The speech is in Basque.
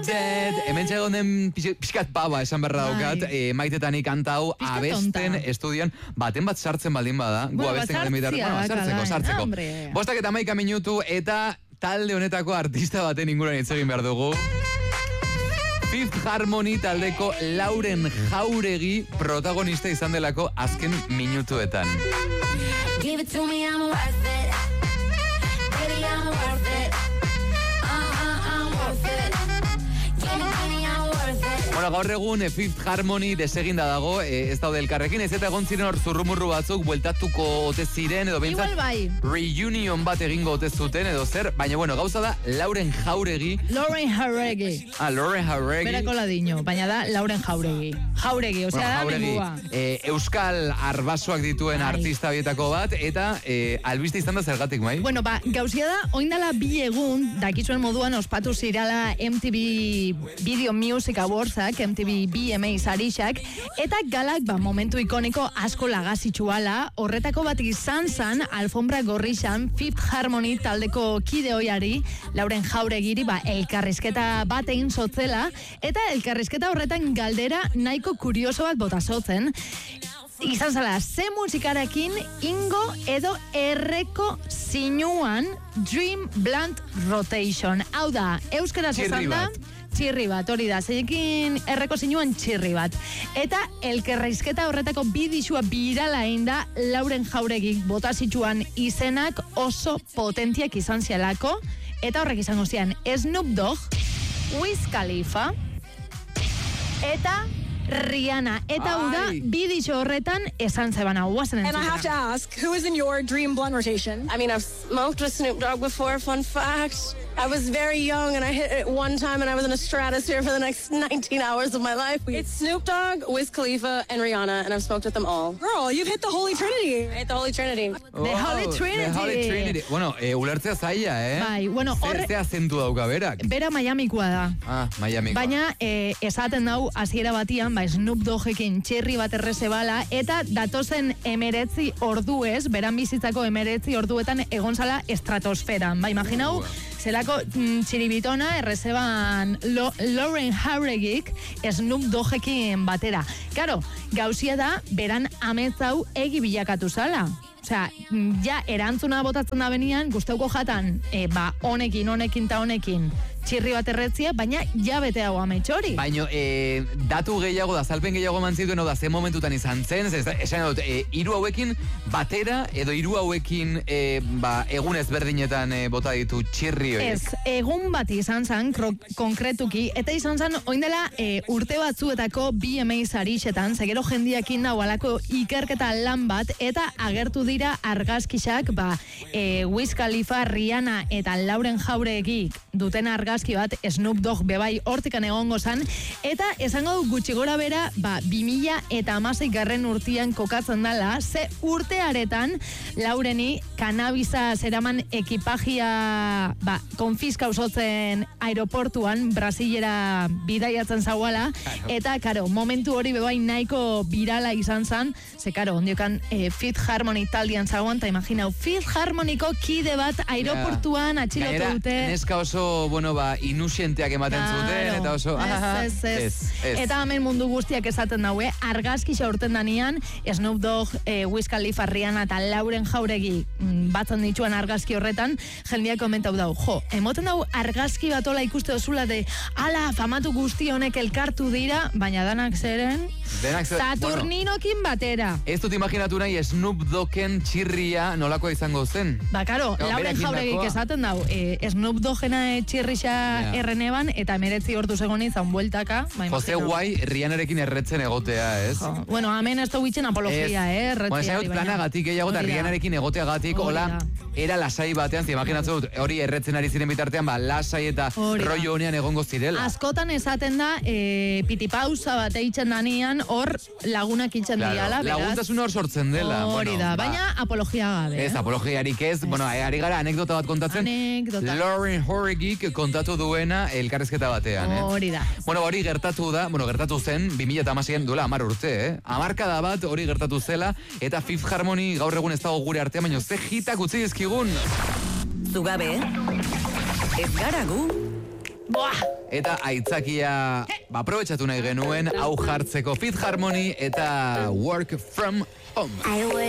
Hemen txegon den pixkat baba esan berra daukat, Maitetanik kantau abesten estudian, baten bat sartzen baldin bada, gu abesten garen bitarra, sartzeko. 11 minutu eta talde honetako artista baten inguruan hitz egin behar dugu. Fifth Harmony taldeko Lauren Jauregi protagonista izan delako azken minutuetan. Give it to me, I'm worth it. Baby, I'm worth it. I'm worth it. Give me, I'm worth it. Bueno, gaur egun Fifth Harmony deseginda dago, ez daude elkarrekin, ez eta egon ziren hor zurrumurru batzuk bueltatuko ote ziren, edo bentsat reunion bat egingo ote zuten, edo zer, baina bueno, gauza da Lauren Jauregi. Lauren Jauregi. Lauren Jauregi. Berako ladino, baina da Lauren Jauregi. Jauregi, osea da mingua. Euskal arbasoak dituen artista bietako bat, eta albiste izan da zergatik, mai? Bueno, gauzia da, oindala 2 egun, dakizuen moduan ospatu zirala MTV Video Music Awardsak, MTV BMA sarixak, eta galak momentu ikoniko asko lagazitxuala, horretako bat izan zan, alfombra gorrixan, Fifth Harmony taldeko kide hoiari, Lauren Jauregiri, elkarrizketa bat egin zotzela, eta elkarrizketa horretan galdera nahiko kurioso bat botazotzen, izan zala, ze musikarekin ingo edo erreko zinuan Dream Blunt Rotation. Hau da, euskaraz esan da, txirri bat, hori da, zeinekin erreko zinuan txirri bat. Eta elkarrizketa horretako bidixua birala egin da Lauren Jauregik botazitxuan izenak oso potentiak izan zialako, eta horrek izango zian Snoop Dogg, Wiz Khalifa, eta Rihanna, eta hau da, bidixo horretan esan zebana, guazen entzutera. And I have to ask, who is in your Dream Blunt rotation? I mean, I've smoked with Snoop Dogg before, fun fact. I was very young and I hit it one time and I was in a stratosphere for the next 19 hours of my life. It's Snoop Dogg, Wiz Khalifa, and Rihanna, and I've smoked with them all. Girl, you've hit the Holy Trinity. I hit the Holy Trinity. The Holy Trinity. The Holy Trinity. Bueno, ulertzea zaila, Bai, bueno, Zerte azentu dauka berak. Bera Miamikoa da. Miamikoa. Baina, esaten dau, hasiera batian, Snoop Doggekin txerri bat erreze bala, eta datozen 19 orduez, beran bizitzako 19 orduetan egon zala estratosferan. Imaginau, zelako txiribitona errezeban Lauren Jauregik Snoop Doggekin batera. Karo, gauzia da, beran ametzau egi bilakatu zala. Osea, ja erantzuna botatzen da benian, guztauko jatan, honekin ta honekin, txirri bat erretzia, baina ja bete hau ametxori. Baina, datu gehiago da, zalpen gehiago mantzituen, da, ze momentutan izan zen, esan dut, hiru hauekin batera, edo hiru hauekin egun ezberdinetan bota ditu txirri horiek. Ez, egun bat izan zen, konkretuki, eta izan zen, oindela urte batzuetako BMA sarixetan, zegero jendiakin da, alako ikerketa lan bat, eta agertu dira argazkisak, Wiz Khalifa, Rihanna eta Lauren Jauregik duten argazki bat, Snoop Dogg bebai hortikan egongo zan, eta esango du gutxi gora bera, 2016 urtean kokatzen dala, ze urtearetan Laureni kanabisa zeraman ekipajia konfiska usotzen aeroportuan, Brasilera bidaiatzen zauala, eta karo, momentu hori bebai nahiko virala izan zan, ze karo, ondiokan Fifth Harmony taldian zagoan, eta imaginau, Fifth Harmonyko kide bat aeroportuan atxilotu dute. Neska oso, inusienteak ematen zuten, eta oso... Ez. Eta hemen mundu guztiak esaten daue, argazkixa urten danian, Snoop Dogg, Wiz Khalifa, Rihanna eta Lauren Jauregi batzen dituan argazki horretan, jendeak komentau dau, emoten dau argazki bat ola ikuste dozula de, ala, famatu guzti honek elkartu dira, baina danak zeren, Saturninokin batera. Ez dut imaginatu nahi Snoop Doggen txirria nolakoa izango zen. Karo, Lauren Jauregik esaten dau, Snoop Doggena txirrixa erreneban, eta 19 ordu segoni zan bueltaka. Jose guai, Rihannarekin erretzen egotea, ez? Bueno, hemen ez da huitzen apologia, Bueno, planagatik gehiago eta Rihannarekin egoteagatik, hola, era lasai batean, imaginatzen dut, hori erretzen ari ziren bitartean, lasai eta rollo honean egongo zirela. Askotan esaten da, pitipausa bat eitzen danian, hor lagunak itxen diala, beraz. Laguntasun hor sortzen dela. Hori da, baina apologia gabe. Ez, apologiarik ez, ari gara anekdota bat kontatzen. Lauren Jauregik kontatu duena elkarrizketa batean. Hori da. Bueno, hori gertatu zen, 2016an duela 10 urte, hamarkada bat hori gertatu zela, eta Fifth Harmony gaur egun ez dago gure artean, baina ze hitak utzi dizkigun. Zugabe, ez gara gu. Buah! eta aitzakia aprobetxatu nahi genuen hau jartzeko Fifth Harmony eta Work From Home.